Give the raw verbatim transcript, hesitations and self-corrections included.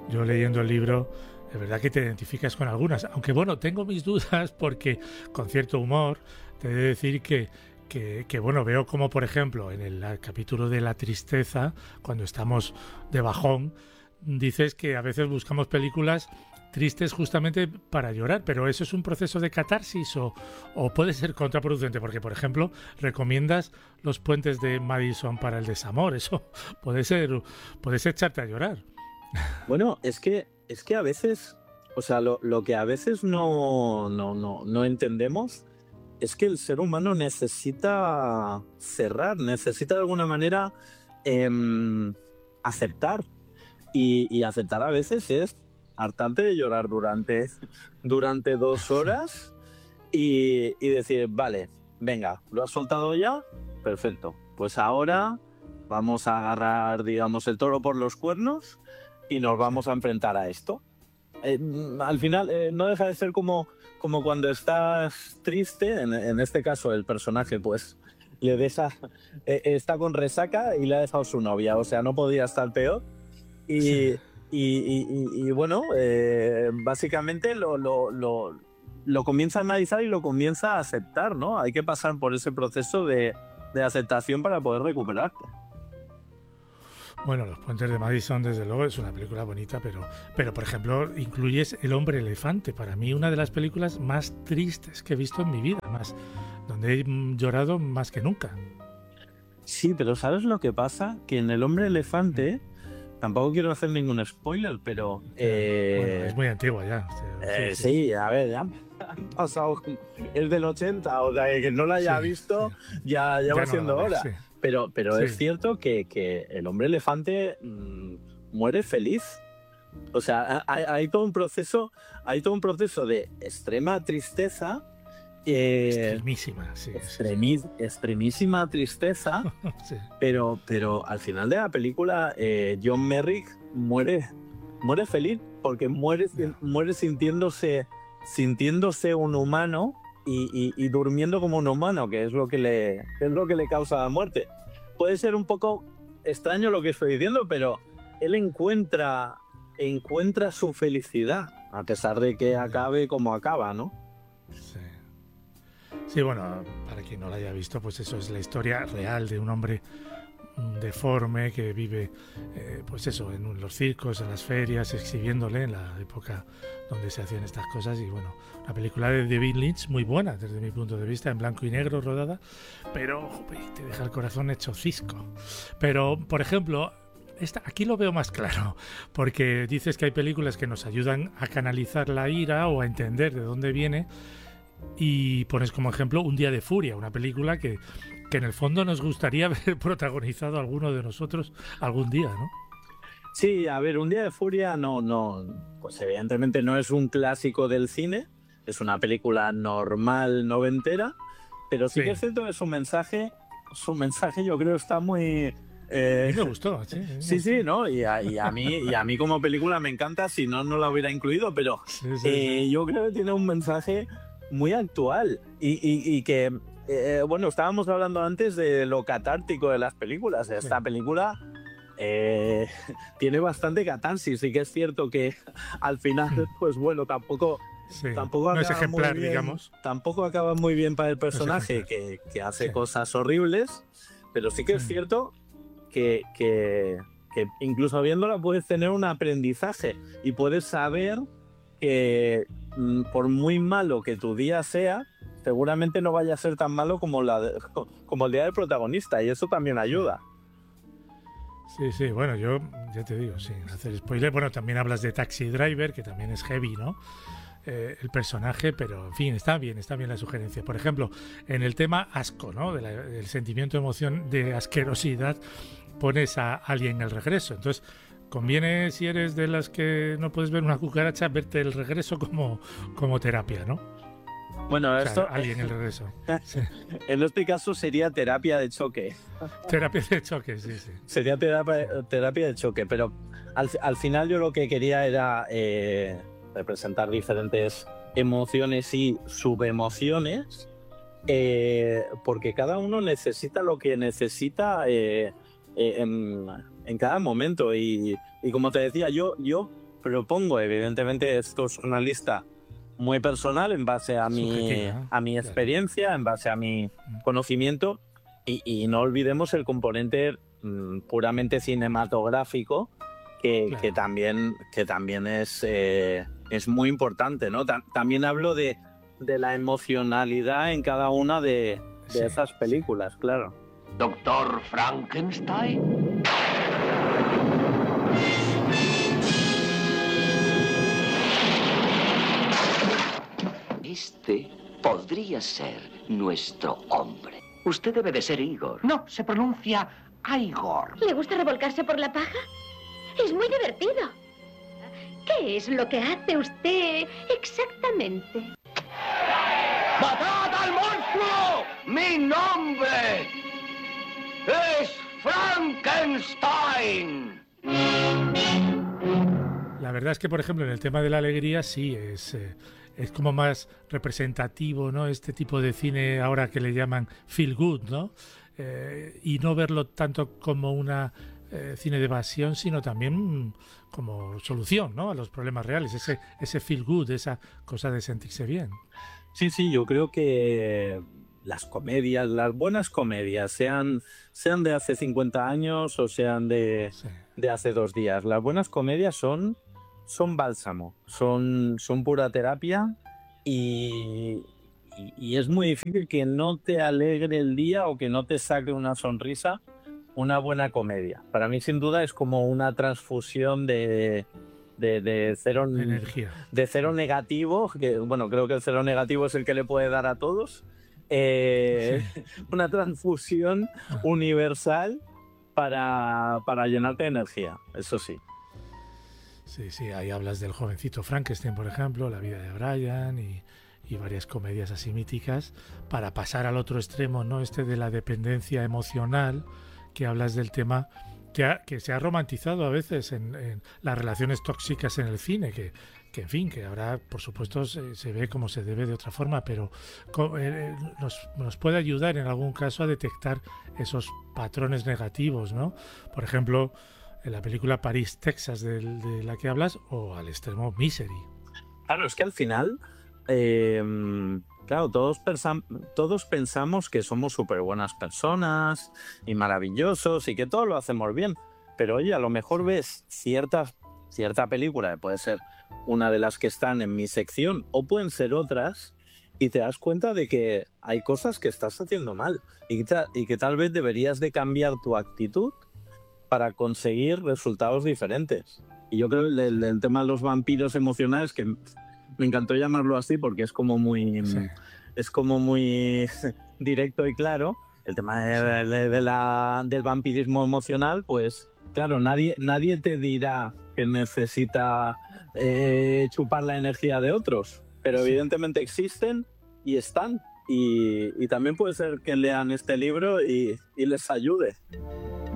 yo leyendo el libro, de verdad que te identificas con algunas. Aunque bueno, tengo mis dudas porque con cierto humor te he de decir que, que, que bueno, veo como por ejemplo en el capítulo de la tristeza, cuando estamos de bajón, dices que a veces buscamos películas tristes justamente para llorar, pero ¿eso es un proceso de catarsis o, o puede ser contraproducente? Porque, por ejemplo, recomiendas Los puentes de Madison para el desamor, eso puede ser, puede ser echarte a llorar. Bueno, es que, es que a veces, o sea, lo, lo que a veces no, no, no, no entendemos es que el ser humano necesita cerrar, necesita de alguna manera eh, aceptar. Y, y aceptar a veces es hartarte de llorar durante, durante dos horas y, y decir, vale, venga, ¿lo has soltado ya? Perfecto. Pues ahora vamos a agarrar, digamos, el toro por los cuernos y nos vamos a enfrentar a esto. Eh, al final eh, no deja de ser como, como cuando estás triste, en, en este caso el personaje pues le deja, eh, está con resaca y le ha dejado su novia, o sea, no podía estar peor. Y, y, y, y bueno, eh, básicamente lo, lo, lo, lo comienza a analizar y lo comienza a aceptar, ¿no? Hay que pasar por ese proceso de, de aceptación para poder recuperarte. Bueno, Los puentes de Madison, desde luego, es una película bonita, pero, pero por ejemplo, incluyes El hombre elefante, para mí una de las películas más tristes que he visto en mi vida, más, donde he llorado más que nunca. Sí, pero ¿sabes lo que pasa? Que en El hombre elefante... Tampoco quiero hacer ningún spoiler, pero... Eh, bueno, es muy antigua ya. Eh, sí, sí. sí, a ver, ya han pasado... Es del ochenta, o sea, que no la haya sí, visto, sí. ya, ya, ya va no siendo hora. Sí. Pero, pero sí. Es cierto que, que el hombre elefante mmm, muere feliz. O sea, hay, hay, todo un proceso, hay todo un proceso de extrema tristeza. Eh, extremísima, sí. Extremi, sí. Extremísima tristeza, sí. pero, pero al final de la película eh, John Merrick muere, muere feliz porque muere, yeah. muere sintiéndose, sintiéndose un humano y, y, y durmiendo como un humano, que es lo que le, que es lo que le causa la muerte. Puede ser un poco extraño lo que estoy diciendo, pero él encuentra, encuentra su felicidad, a pesar de que acabe como acaba, ¿no? Sí. Sí, bueno, para quien no la haya visto, pues eso es la historia real de un hombre deforme que vive, eh, pues eso, en los circos, en las ferias, exhibiéndole en la época donde se hacían estas cosas. Y bueno, una película de David Lynch muy buena desde mi punto de vista, en blanco y negro rodada, pero joder, te deja el corazón hecho cisco. Pero, por ejemplo, esta, aquí lo veo más claro, porque dices que hay películas que nos ayudan a canalizar la ira o a entender de dónde viene. Y pones como ejemplo Un día de furia, una película que, que en el fondo nos gustaría ver protagonizado a alguno de nosotros algún día, ¿no? Sí, a ver, Un día de furia no, no, pues evidentemente no es un clásico del cine, es una película normal, noventera, pero sí, sí. que es cierto que su mensaje, su mensaje yo creo está muy... Eh, a mí me gustó, sí. Sí, sí, ¿no? Y a, y, a mí, y a mí como película me encanta, si no, no la hubiera incluido, pero sí, sí, eh, sí. yo creo que tiene un mensaje muy actual y, y, y que, eh, bueno, estábamos hablando antes de lo catártico de las películas. Esta sí. película eh, tiene bastante catarsis, y que es cierto que al final, pues bueno, tampoco... Sí. Tampoco no es ejemplar, bien, digamos. Tampoco acaba muy bien para el personaje, no que, que hace sí. cosas horribles, pero sí que es cierto que, que, que incluso viéndola puedes tener un aprendizaje y puedes saber que por muy malo que tu día sea, seguramente no vaya a ser tan malo como, la de, como el día del protagonista, y eso también ayuda. Sí, sí, bueno, yo ya te digo, sin hacer spoiler, bueno, también hablas de Taxi Driver, que también es heavy, ¿no? Eh, el personaje, pero en fin, está bien, está bien la sugerencia. Por ejemplo, en el tema asco, ¿no? De la, del sentimiento, emoción de asquerosidad, pones a Alien el regreso. Entonces, conviene, si eres de las que no puedes ver una cucaracha, verte el regreso como, como terapia, ¿no? Bueno, o sea, esto... Alien el regreso. Sí. En este caso sería terapia de choque. Terapia de choque, sí, sí. Sería terapia, terapia de choque, pero al, al final yo lo que quería era eh, representar diferentes emociones y subemociones, eh, porque cada uno necesita lo que necesita eh, eh, en, en cada momento. Y, y como te decía, yo, yo propongo, evidentemente esto es una lista muy personal en base a mi, Subjetiva, a mi claro. experiencia, en base a mi conocimiento, y, y no olvidemos el componente mm, puramente cinematográfico, que, Claro. que también, que también es, eh, es muy importante, ¿no? Ta- también hablo de, de la emocionalidad en cada una de, de Sí, esas sí. películas, claro. Doctor Frankenstein. Este podría ser nuestro hombre. Usted debe de ser Igor. No, se pronuncia Igor. ¿Le gusta revolcarse por la paja? Es muy divertido. ¿Qué es lo que hace usted exactamente? ¡Matad al monstruo! ¡Mi nombre es Frankenstein! La verdad es que, por ejemplo, en el tema de la alegría sí es, eh, es como más representativo, ¿no? Este tipo de cine ahora que le llaman feel good, ¿no? Eh, y no verlo tanto como una eh, cine de evasión, sino también como solución, ¿no? A los problemas reales, ese, ese feel good, esa cosa de sentirse bien. Sí, sí, yo creo que las comedias, las buenas comedias, sean, sean de hace cincuenta años o sean de, Sí. de hace dos días, las buenas comedias son, son bálsamo, son, son pura terapia y, y, y es muy difícil que no te alegre el día o que no te saque una sonrisa una buena comedia. Para mí, sin duda, es como una transfusión de, de, de cero, De energía. de cero negativo, que bueno, creo que el cero negativo es el que le puede dar a todos. Eh, Sí. Una transfusión universal para, para llenarte de energía, eso sí. Sí, sí, ahí hablas del jovencito Frankenstein, por ejemplo, la vida de Brian y, y varias comedias así míticas, para pasar al otro extremo, ¿no? Este de la dependencia emocional, que hablas del tema que, ha- que se ha romantizado a veces en, en las relaciones tóxicas en el cine, que, que en fin, que ahora por supuesto se, se ve como se debe de otra forma, pero co- eh, nos, nos puede ayudar en algún caso a detectar esos patrones negativos, ¿no? Por ejemplo, en la película París, Texas, del- de, la que hablas, o al extremo Misery. Claro, es que al final, eh, claro, todos, pensam- todos pensamos que somos súper buenas personas y maravillosos y que todo lo hacemos bien. Pero oye, a lo mejor ves cierta, cierta película, que puede ser una de las que están en mi sección o pueden ser otras, y te das cuenta de que hay cosas que estás haciendo mal y que, ta- y que tal vez deberías de cambiar tu actitud para conseguir resultados diferentes. Y yo creo que el, el tema de los vampiros emocionales, que me encantó llamarlo así porque es como muy, Sí. es como muy directo y claro. El tema de, de- de la, del vampirismo emocional, pues claro, nadie, nadie te dirá que necesita eh, chupar la energía de otros, pero Sí. evidentemente existen y están. Y, y también puede ser que lean este libro y, y les ayude.